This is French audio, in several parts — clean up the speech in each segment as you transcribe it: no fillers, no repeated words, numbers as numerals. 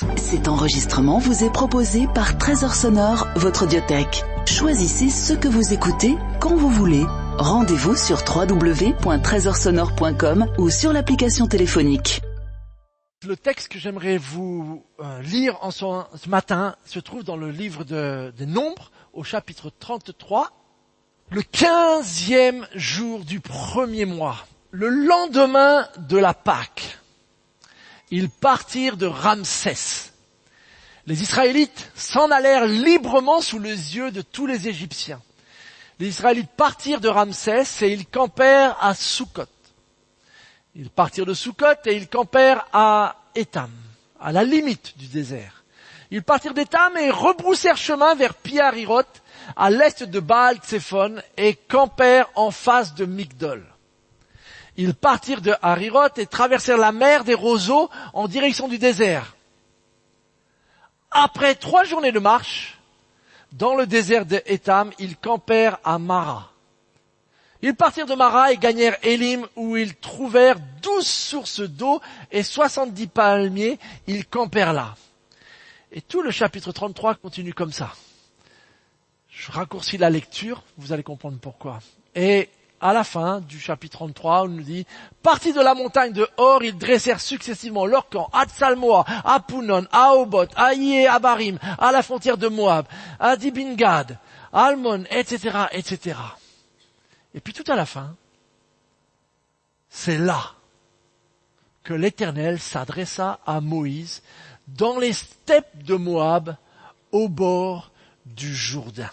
Cet enregistrement vous est proposé par Trésor Sonore, votre audiothèque. Choisissez ce que vous écoutez quand vous voulez. Rendez-vous sur www.trésorsonore.com ou sur l'application téléphonique. Le texte que j'aimerais vous lire ce matin se trouve dans le livre des Nombres, au chapitre 33, le 15e jour du premier mois, le lendemain de la Pâque. Ils partirent de Ramsès. Les Israélites s'en allèrent librement sous les yeux de tous les Égyptiens. Les Israélites partirent de Ramsès et ils campèrent à Sukkot. Ils partirent de Sukkot et ils campèrent à Étam, à la limite du désert. Ils partirent d'Étam et rebroussèrent chemin vers Pi-Hahiroth, à l'est de Baal-Tsephon, et campèrent en face de Migdol. Ils partirent de Hahiroth et traversèrent la mer des roseaux en direction du désert. Après 3 journées de marche, dans le désert d'Étam, ils campèrent à Mara. Ils partirent de Mara et gagnèrent Élim, où ils trouvèrent 12 sources d'eau et 70 palmiers. Ils campèrent là. Et tout le chapitre 33 continue comme ça. Je raccourcis la lecture, vous allez comprendre pourquoi. Et à la fin du chapitre 33, on nous dit, partis de la montagne de Hor, ils dressèrent successivement leur camp à Tsalmoa, à Punon, à Obot, à Ié, à Barim, à la frontière de Moab, à Dibingad, à Almon, etc., etc. Et puis tout à la fin, c'est là que l'Éternel s'adressa à Moïse dans les steppes de Moab, au bord du Jourdain.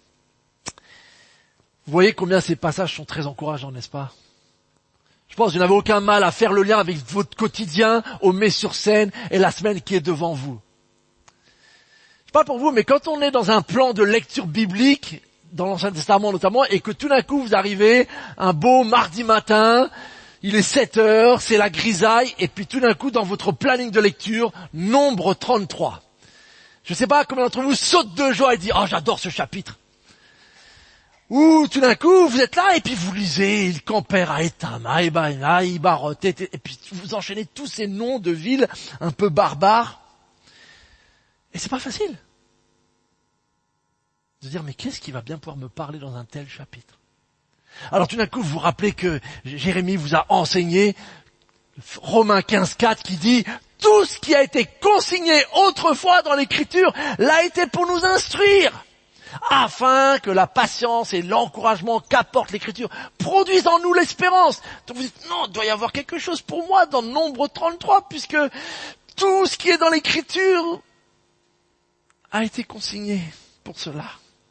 Vous voyez combien ces passages sont très encourageants, n'est-ce pas? Je pense que vous n'avez aucun mal à faire le lien avec votre quotidien, au Mets-sur-Seine et la semaine qui est devant vous. Je sais pas pour vous, mais quand on est dans un plan de lecture biblique, dans l'Ancien Testament notamment, et que tout d'un coup vous arrivez un beau mardi matin, il est 7 heures, c'est la grisaille, et puis tout d'un coup dans votre planning de lecture, Nombre 33. Je ne sais pas combien d'entre vous sautent de joie et disent « Oh, j'adore ce chapitre !» Ou tout d'un coup vous êtes là et puis vous lisez « Ils campèrent à Étam, à Ébaïn, à Ibarot », et puis vous enchaînez tous ces noms de villes un peu barbares. Et c'est pas facile de dire, mais qu'est-ce qui va bien pouvoir me parler dans un tel chapitre? Alors tout d'un coup, vous vous rappelez que Jérémie vous a enseigné Romains 15:4 qui dit, tout ce qui a été consigné autrefois dans l'écriture l'a été pour nous instruire, afin que la patience et l'encouragement qu'apporte l'écriture produisent en nous l'espérance. Donc vous dites, non, il doit y avoir quelque chose pour moi dans Nombre 33, puisque tout ce qui est dans l'écriture a été consigné pour cela.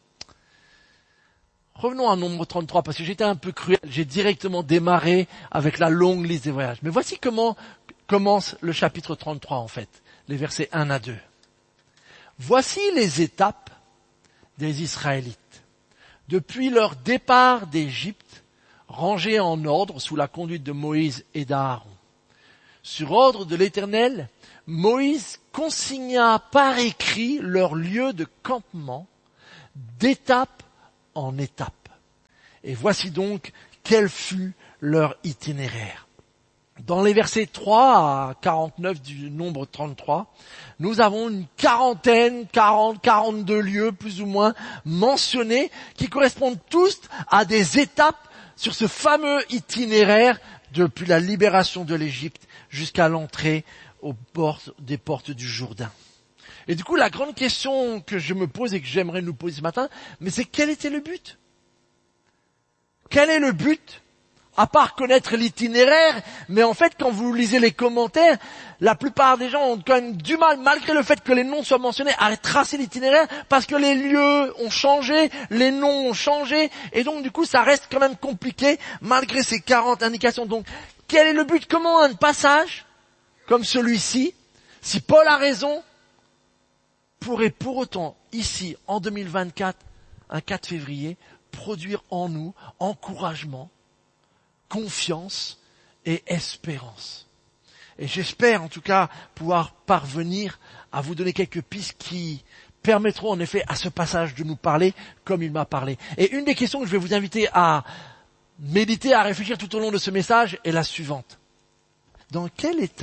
Revenons à Nombre 33, parce que j'étais un peu cruel. J'ai directement démarré avec la longue liste des voyages. Mais voici comment commence le chapitre 33 en fait, les versets 1 à 2. Voici les étapes des Israélites. Depuis leur départ d'Égypte, rangés en ordre sous la conduite de Moïse et d'Aaron. Sur ordre de l'Éternel, Moïse consigna par écrit leur lieu de campement, d'étape en étape. Et voici donc quel fut leur itinéraire. Dans les versets 3 à 49 du Nombre 33, nous avons une quarantaine, 42 lieux plus ou moins mentionnés qui correspondent tous à des étapes sur ce fameux itinéraire depuis la libération de l'Égypte jusqu'à l'entrée aux portes des portes du Jourdain. Et du coup, la grande question que je me pose et que j'aimerais nous poser ce matin, mais c'est quel était le but? Quel est le but? À part connaître l'itinéraire, mais en fait, quand vous lisez les commentaires, la plupart des gens ont quand même du mal, malgré le fait que les noms soient mentionnés, à tracer l'itinéraire, parce que les lieux ont changé, les noms ont changé, et donc du coup, ça reste quand même compliqué, malgré ces 40 indications. Donc, quel est le but? Comment un passage, comme celui-ci, si Paul a raison, pourrait pour autant, ici, en 2024, un 4 février, produire en nous encouragement, confiance et espérance. Et j'espère en tout cas pouvoir parvenir à vous donner quelques pistes qui permettront en effet à ce passage de nous parler comme il m'a parlé. Et une des questions que je vais vous inviter à méditer, à réfléchir tout au long de ce message est la suivante. Dans quelle étape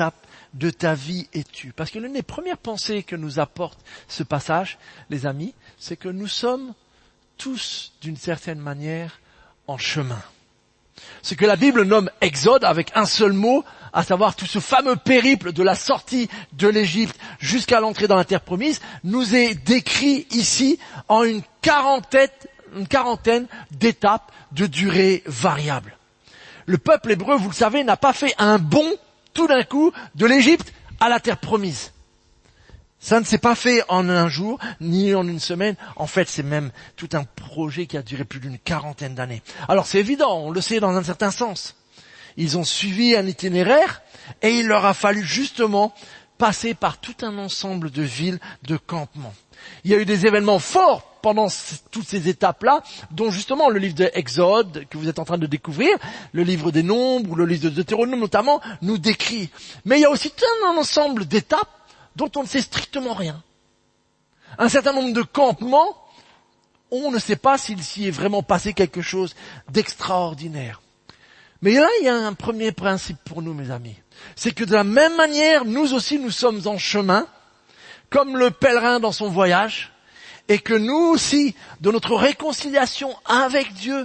de ta vie es-tu? Parce que l'une des premières pensées que nous apporte ce passage, les amis, c'est que nous sommes tous, d'une certaine manière, en chemin. Ce que la Bible nomme Exode, avec un seul mot, à savoir tout ce fameux périple de la sortie de l'Égypte jusqu'à l'entrée dans la terre promise, nous est décrit ici en une quarantaine d'étapes de durée variable. Le peuple hébreu, vous le savez, n'a pas fait un bond tout d'un coup de l'Égypte à la terre promise. Ça ne s'est pas fait en un jour, ni en une semaine. En fait, c'est même tout un projet qui a duré plus d'une quarantaine d'années. Alors c'est évident, on le sait dans un certain sens. Ils ont suivi un itinéraire et il leur a fallu justement passer par tout un ensemble de villes, de campements. Il y a eu des événements forts pendant toutes ces étapes-là, dont justement le livre de Exode, que vous êtes en train de découvrir, le livre des Nombres, ou le livre de Deutéronome notamment, nous décrit. Mais il y a aussi tout un ensemble d'étapes dont on ne sait strictement rien. Un certain nombre de campements, on ne sait pas s'il s'y est vraiment passé quelque chose d'extraordinaire. Mais là, il y a un premier principe pour nous, mes amis. C'est que de la même manière, nous aussi, nous sommes en chemin, comme le pèlerin dans son voyage, et que nous aussi, de notre réconciliation avec Dieu,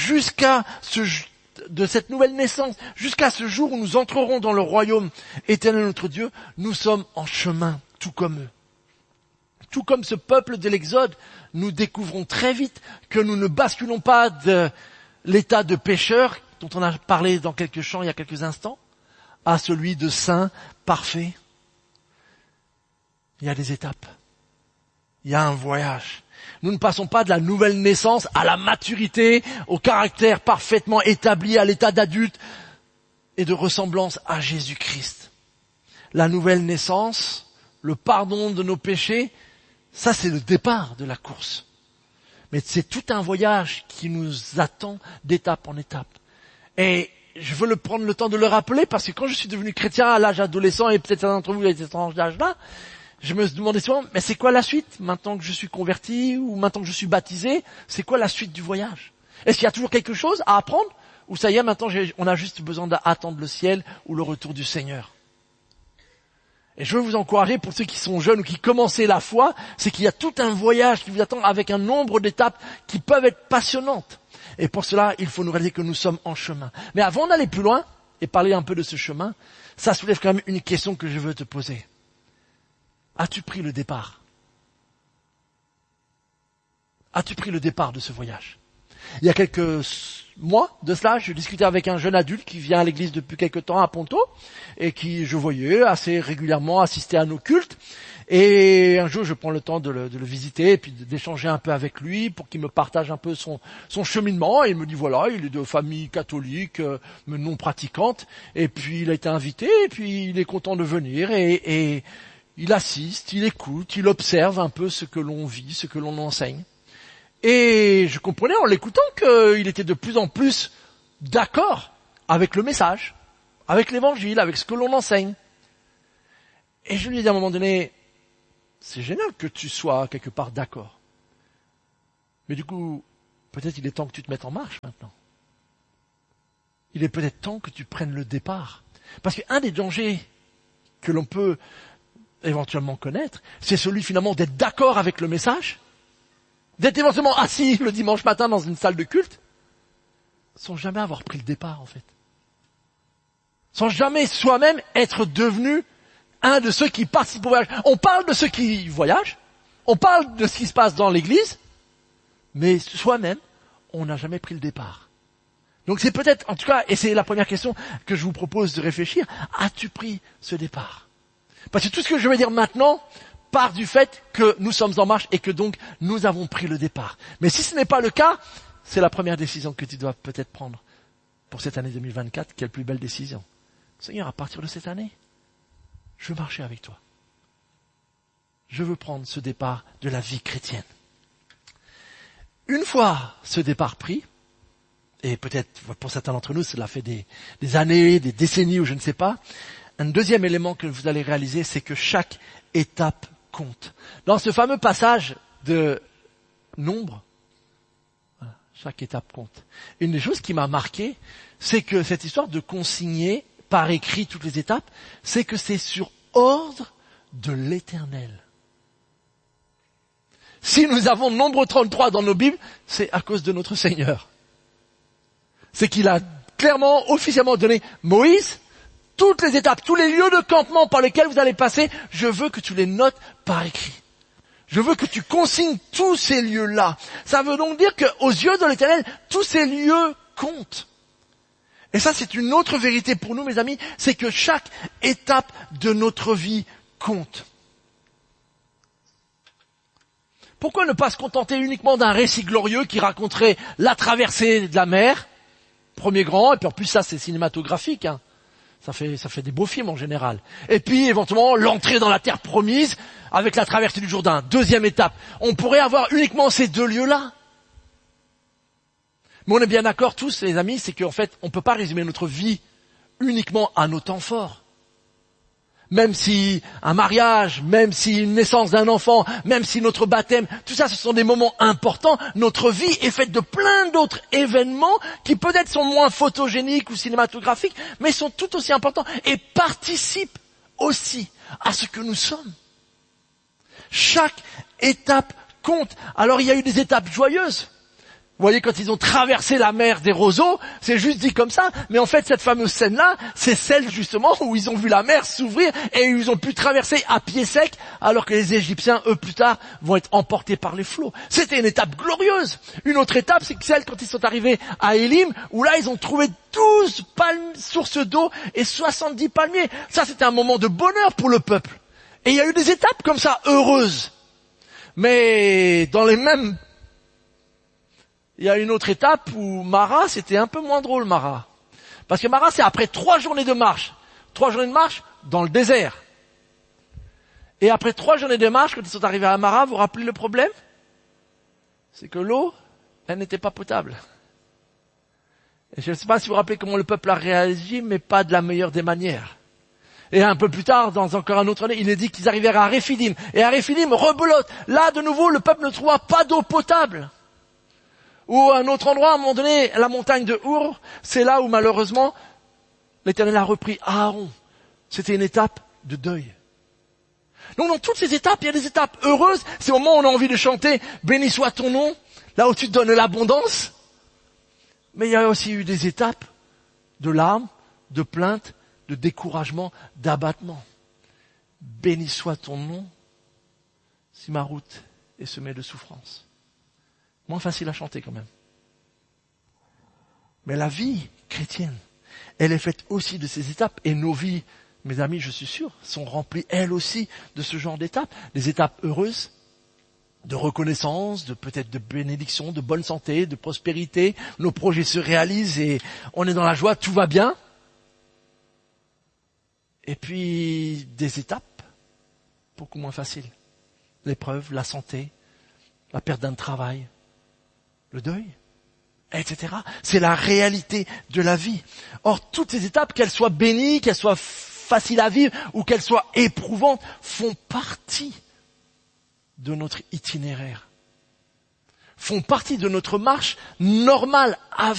de cette nouvelle naissance, jusqu'à ce jour où nous entrerons dans le royaume éternel de notre Dieu, nous sommes en chemin, tout comme eux. Tout comme ce peuple de l'Exode, nous découvrons très vite que nous ne basculons pas de l'état de pécheur, dont on a parlé dans quelques chants il y a quelques instants, à celui de saint, parfait. Il y a des étapes. Il y a un voyage. Nous ne passons pas de la nouvelle naissance à la maturité, au caractère parfaitement établi, à l'état d'adulte et de ressemblance à Jésus-Christ. La nouvelle naissance, le pardon de nos péchés, ça c'est le départ de la course. Mais c'est tout un voyage qui nous attend d'étape en étape. Et je veux prendre le temps de le rappeler parce que quand je suis devenu chrétien à l'âge adolescent, et peut-être certains d'entre vous à cet âge-là, je me demandais souvent, mais c'est quoi la suite maintenant que je suis converti ou maintenant que je suis baptisé? C'est quoi la suite du voyage? Est-ce qu'il y a toujours quelque chose à apprendre? Ou ça y est, maintenant on a juste besoin d'attendre le ciel ou le retour du Seigneur? Et je veux vous encourager, pour ceux qui sont jeunes ou qui commençaient la foi, c'est qu'il y a tout un voyage qui vous attend avec un nombre d'étapes qui peuvent être passionnantes. Et pour cela, il faut nous réaliser que nous sommes en chemin. Mais avant d'aller plus loin et parler un peu de ce chemin, ça soulève quand même une question que je veux te poser. As-tu pris le départ? As-tu pris le départ de ce voyage? Il y a quelques mois de cela, je discutais avec un jeune adulte qui vient à l'église depuis quelque temps à Ponto et qui, je voyais assez régulièrement assister à nos cultes. Et un jour, je prends le temps de le visiter et puis d'échanger un peu avec lui pour qu'il me partage un peu son cheminement. Et il me dit, voilà, il est de famille catholique, mais non pratiquante. Et puis, il a été invité et puis il est content de venir et il assiste, il écoute, il observe un peu ce que l'on vit, ce que l'on enseigne. Et je comprenais en l'écoutant qu'il était de plus en plus d'accord avec le message, avec l'évangile, avec ce que l'on enseigne. Et je lui ai dit à un moment donné, c'est génial que tu sois quelque part d'accord. Mais du coup, peut-être il est temps que tu te mettes en marche maintenant. Il est peut-être temps que tu prennes le départ. Parce qu'un des dangers que l'on peut éventuellement connaître, c'est celui finalement d'être d'accord avec le message, d'être éventuellement assis le dimanche matin dans une salle de culte, sans jamais avoir pris le départ en fait. Sans jamais soi-même être devenu un de ceux qui participent au voyage. On parle de ceux qui voyagent, on parle de ce qui se passe dans l'église, mais soi-même, on n'a jamais pris le départ. Donc c'est peut-être, en tout cas, et c'est la première question que je vous propose de réfléchir, as-tu pris ce départ? Parce que tout ce que je vais dire maintenant part du fait que nous sommes en marche et que donc nous avons pris le départ. Mais si ce n'est pas le cas, c'est la première décision que tu dois peut-être prendre pour cette année 2024. Quelle plus belle décision. Seigneur, à partir de cette année, je veux marcher avec toi. Je veux prendre ce départ de la vie chrétienne. Une fois ce départ pris, et peut-être pour certains d'entre nous, cela fait des années, des décennies ou je ne sais pas, un deuxième élément que vous allez réaliser, c'est que chaque étape compte. Dans ce fameux passage de Nombres, chaque étape compte. Une des choses qui m'a marqué, c'est que cette histoire de consigner par écrit toutes les étapes, c'est que c'est sur ordre de l'Éternel. Si nous avons nombre 33 dans nos Bibles, c'est à cause de notre Seigneur. C'est qu'il a clairement, officiellement donné Moïse, toutes les étapes, tous les lieux de campement par lesquels vous allez passer, je veux que tu les notes par écrit. Je veux que tu consignes tous ces lieux-là. Ça veut donc dire qu'aux yeux de l'Éternel, tous ces lieux comptent. Et ça, c'est une autre vérité pour nous, mes amis, c'est que chaque étape de notre vie compte. Pourquoi ne pas se contenter uniquement d'un récit glorieux qui raconterait la traversée de la mer, premier grand, et puis en plus ça c'est cinématographique, hein. Ça fait des beaux films en général. Et puis éventuellement l'entrée dans la terre promise avec la traversée du Jourdain, deuxième étape. On pourrait avoir uniquement ces deux lieux-là. Mais on est bien d'accord tous, les amis, c'est qu'en fait on ne peut pas résumer notre vie uniquement à nos temps forts. Même si un mariage, même si une naissance d'un enfant, même si notre baptême, tout ça ce sont des moments importants, notre vie est faite de plein d'autres événements qui peut-être sont moins photogéniques ou cinématographiques, mais sont tout aussi importants et participent aussi à ce que nous sommes. Chaque étape compte. Alors il y a eu des étapes joyeuses. Vous voyez, quand ils ont traversé la mer des roseaux, c'est juste dit comme ça, mais en fait, cette fameuse scène-là, c'est celle justement où ils ont vu la mer s'ouvrir et ils ont pu traverser à pied sec, alors que les Égyptiens, eux, plus tard, vont être emportés par les flots. C'était une étape glorieuse. Une autre étape, c'est celle quand ils sont arrivés à Élim, où là, ils ont trouvé 12 sources d'eau et 70 palmiers. Ça, c'était un moment de bonheur pour le peuple. Et il y a eu des étapes comme ça, heureuses. Mais dans les mêmes... Il y a une autre étape où Mara, c'était un peu moins drôle, Mara. Parce que Mara, c'est après 3 journées de marche. 3 journées de marche dans le désert. Et après 3 journées de marche, quand ils sont arrivés à Mara, vous vous rappelez le problème? C'est que l'eau, elle n'était pas potable. Et je ne sais pas si vous vous rappelez comment le peuple a réagi, mais pas de la meilleure des manières. Et un peu plus tard, dans encore un autre année, il est dit qu'ils arrivèrent à Réphidim. Et à Réphidim, rebelote. Là, de nouveau, le peuple ne trouva pas d'eau potable. Ou à un autre endroit, à un moment donné, la montagne de Our, c'est là où malheureusement, l'Éternel a repris Aaron. C'était une étape de deuil. Donc dans toutes ces étapes, il y a des étapes heureuses. C'est au moment où on a envie de chanter « Béni soit ton nom », là où tu te donnes l'abondance. Mais il y a aussi eu des étapes de larmes, de plaintes, de découragement, d'abattement. Béni soit ton nom si ma route est semée de souffrance. Moins facile à chanter quand même. Mais la vie chrétienne, elle est faite aussi de ces étapes. Et nos vies, mes amis, je suis sûr, sont remplies elles aussi de ce genre d'étapes. Des étapes heureuses, de reconnaissance, de peut-être de bénédiction, de bonne santé, de prospérité. Nos projets se réalisent et on est dans la joie, tout va bien. Et puis des étapes beaucoup moins faciles. L'épreuve, la santé, la perte d'un travail, le deuil, etc. C'est la réalité de la vie. Or, toutes ces étapes, qu'elles soient bénies, qu'elles soient faciles à vivre ou qu'elles soient éprouvantes, font partie de notre itinéraire, font partie de notre marche normale